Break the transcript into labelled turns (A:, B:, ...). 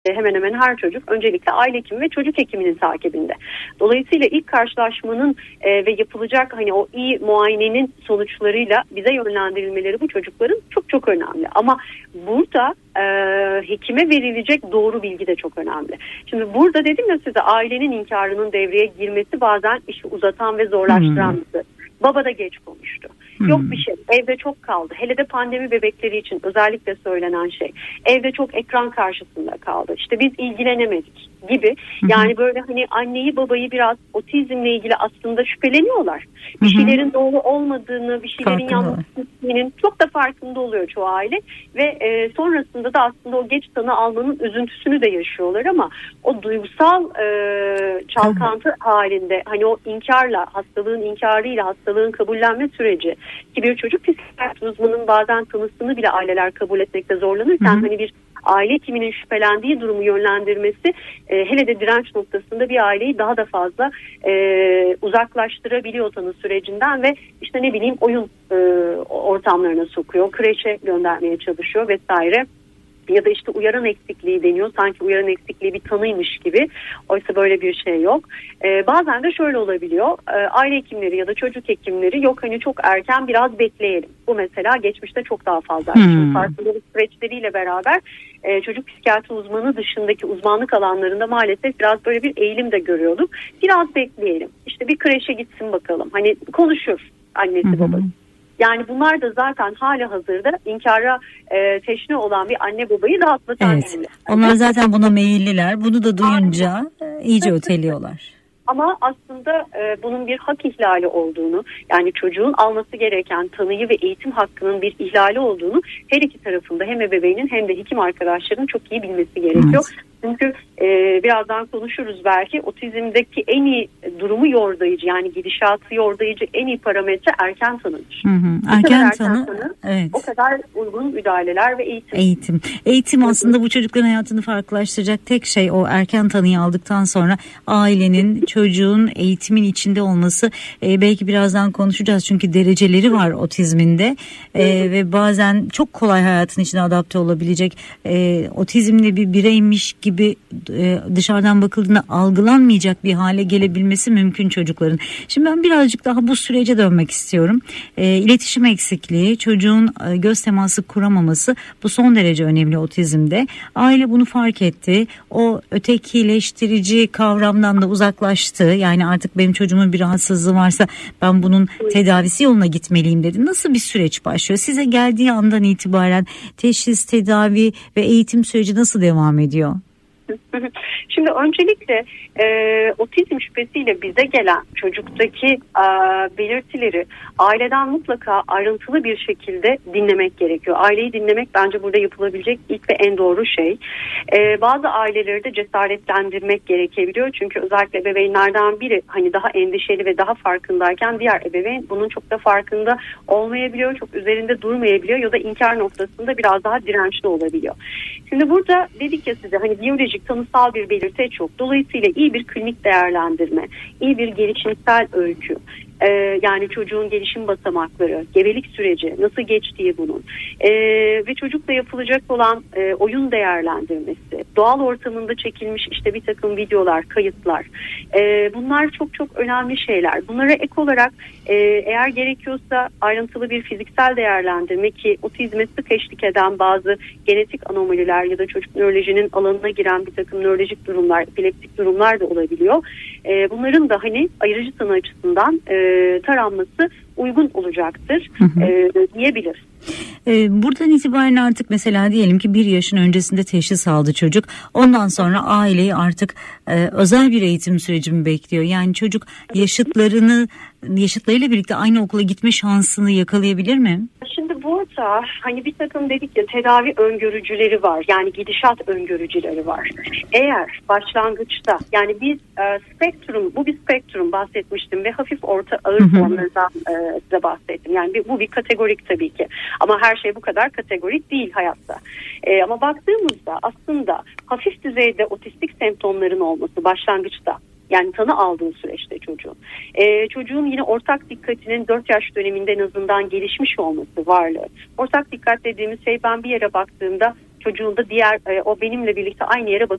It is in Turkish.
A: hemen hemen her çocuk öncelikle aile hekimi ve çocuk hekiminin takibinde. Dolayısıyla ilk karşılaşmanın ve yapılacak hani o iyi muayenenin sonuçlarıyla bize yönlendirilmeleri bu çocukların çok çok önemli. Ama burada hekime verilecek doğru bilgi de çok önemli. Şimdi burada dedim ya size, ailenin inkarının devreye girmesi bazen işi uzatan ve zorlaştıran bir şey. Baba da geç konuştu. Yok bir şey. Evde çok kaldı. Hele de pandemi bebekleri için özellikle söylenen şey. Evde çok ekran karşısında kaldı. İşte biz ilgilenemedik gibi. Yani böyle hani anneyi babayı biraz otizmle ilgili aslında şüpheleniyorlar. Bir şeylerin doğru olmadığını, bir şeylerin yanlış gittiğinin çok da farkında oluyor çoğu aile. Ve sonrasında da aslında o geç tanı almanın üzüntüsünü de yaşıyorlar ama o duygusal çalkantı halinde hani o inkarla, hastalığın inkarıyla hastalığın kabullenme süreci ki bir çocuk psikiyatri uzmanının bazen tanısını bile aileler kabul etmekte zorlanırken hani bir aile hekiminin şüphelendiği durumu yönlendirmesi hele de direnç noktasında bir aileyi daha da fazla uzaklaştırabiliyor tanı sürecinden ve işte ne bileyim oyun ortamlarına sokuyor, kreşe göndermeye çalışıyor vesaire. Ya da işte uyaran eksikliği deniyor. Sanki uyaran eksikliği bir tanıymış gibi. Oysa böyle bir şey yok. Bazen de şöyle olabiliyor. Aile hekimleri ya da çocuk hekimleri yok hani çok erken biraz bekleyelim. Bu mesela geçmişte çok daha fazla. Farkındalık süreçleriyle beraber çocuk psikiyatri uzmanı dışındaki uzmanlık alanlarında maalesef biraz böyle bir eğilim de görüyorduk. Biraz bekleyelim. İşte bir kreşe gitsin bakalım. Hani konuşur annesi babası. Yani bunlar da zaten hali hazırda inkara teşne olan bir anne babayı rahatlatan.
B: Evet. Onlar zaten buna meyilliler. Bunu da duyunca iyice öteliyorlar.
A: Ama aslında bunun bir hak ihlali olduğunu, yani çocuğun alması gereken tanıyı ve eğitim hakkının bir ihlali olduğunu her iki tarafında hem ebeveynin hem de hekim arkadaşlarının çok iyi bilmesi gerekiyor. Evet. Çünkü birazdan konuşuruz belki, otizmdeki en iyi durumu yordayıcı, yani gidişatı yordayıcı en iyi parametre erken tanıdır.
B: Erken tanı, evet.
A: O kadar uygun müdahaleler ve eğitim.
B: Eğitim aslında bu çocukların hayatını farklılaştıracak tek şey. O erken tanıyı aldıktan sonra ailenin, çocuğun eğitimin içinde olması. Belki birazdan konuşacağız çünkü dereceleri var otizminde ve bazen çok kolay hayatın içine adapte olabilecek, otizmli bir bireymiş gibi dışarıdan bakıldığında algılanmayacak bir hale gelebilmesi mümkün çocukların. Şimdi ben birazcık daha bu sürece dönmek istiyorum. İletişim eksikliği, çocuğun göz teması kuramaması bu son derece önemli otizmde. Aile bunu fark etti. O ötekileştirici kavramdan da uzaklaştı. Yani artık benim çocuğumun bir rahatsızlığı varsa ben bunun tedavisi yoluna gitmeliyim dedi. Nasıl bir süreç başlıyor? Size geldiği andan itibaren teşhis, tedavi ve eğitim süreci nasıl devam ediyor?
A: Şimdi öncelikle otizm şüphesiyle bize gelen çocuktaki belirtileri aileden mutlaka ayrıntılı bir şekilde dinlemek gerekiyor. Aileyi dinlemek bence burada yapılabilecek ilk ve en doğru şey. Bazı aileleri de cesaretlendirmek gerekebiliyor. Çünkü özellikle ebeveynlerden biri hani daha endişeli ve daha farkındayken diğer ebeveyn bunun çok da farkında olmayabiliyor. Çok üzerinde durmayabiliyor ya da inkar noktasında biraz daha dirençli olabiliyor. Şimdi burada dedik ya size hani biyolojik tanısal bir belirti çok. Dolayısıyla iyi bir klinik değerlendirme, iyi bir gelişimsel öykü, yani çocuğun gelişim basamakları, gebelik süreci, nasıl geçtiği bunun ve çocukla yapılacak olan oyun değerlendirmesi, doğal ortamında çekilmiş işte bir takım videolar, kayıtlar, bunlar çok çok önemli şeyler. Bunlara ek olarak eğer gerekiyorsa ayrıntılı bir fiziksel değerlendirme ki otizme sık eşlik eden bazı genetik anomaliler ya da çocuk nörolojinin alanına giren bir takım nörolojik durumlar, epileptik durumlar da olabiliyor. Bunların da hani ayırıcı tanı açısından taranması uygun olacaktır diyebilir.
B: Buradan itibaren artık mesela diyelim ki 1 yaşın öncesinde teşhis aldı çocuk. Ondan sonra aileyi artık özel bir eğitim süreci mi bekliyor? Yani çocuk yaşıtlarıyla birlikte aynı okula gitme şansını yakalayabilir mi?
A: Şimdi burada hani bir takım dedik ya tedavi öngörücüleri var. Yani gidişat öngörücüleri var. Eğer başlangıçta yani biz bu bir spektrum bahsetmiştim ve hafif orta ağır formlarından size bahsettim. Yani bu bir kategorik tabii ki. Ama her şey bu kadar kategorik değil hayatta. Ama baktığımızda aslında hafif düzeyde otistik semptomların olması başlangıçta, yani tanı aldığı süreçte çocuğun yine ortak dikkatinin 4 yaş döneminde en azından gelişmiş olması varlığı. Ortak dikkat dediğimiz şey, ben bir yere baktığımda çocuğun da diğer o benimle birlikte aynı yere bakıyor